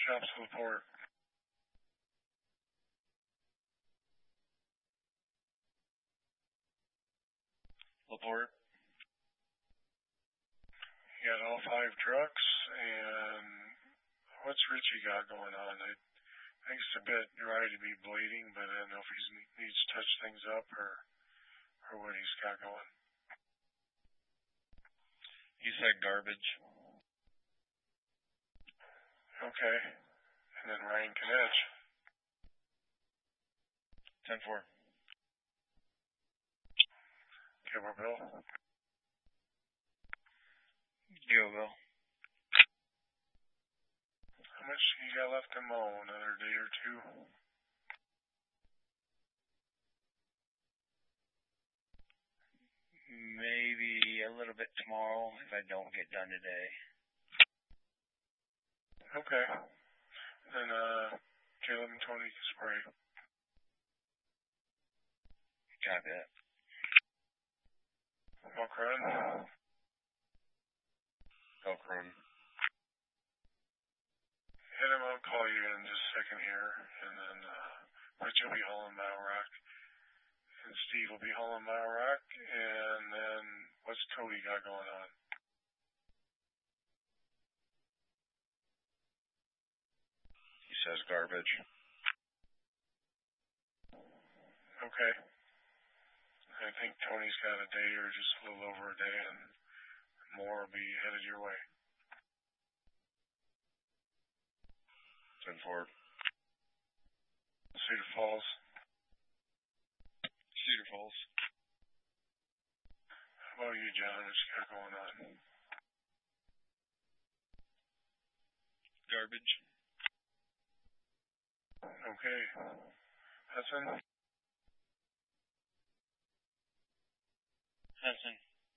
Chops Laporte. Laporte. You got all 5 trucks, and what's Richie got going on? I think it's a bit dry to be bleeding, but I don't know if he needs to touch things up or what he's got going. He said garbage. Okay. And then Ryan Knetch. 10-4. Gilbert Bill. Bill. How much you got left to mow? Another day or 2? Maybe a little bit tomorrow if I don't get done today. Okay. Then Caleb and Tony can spray. Got that. Walk run. Elk run. Hit him, I'll call you in just a second here, and then Rich will be hauling Mile Rock, and Steve will be hauling Mile Rock, and then what's Cody got going on? He says garbage. Okay. I think Tony's got a day or just a little over a day, and more will be headed your way. 10-4. Cedar Falls. Cedar Falls. How about you, John? What you got going on? Garbage. Okay. Hudson? Hudson.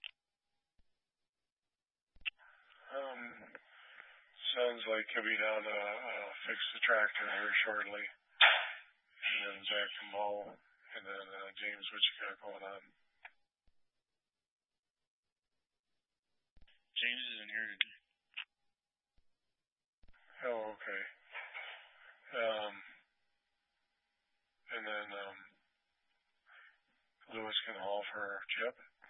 Sounds like he'll be down to fix the tractor here shortly. And then Jack can mow. And then James, what you got going on? James isn't here today. Oh, okay. And then Lewis can haul for Chip.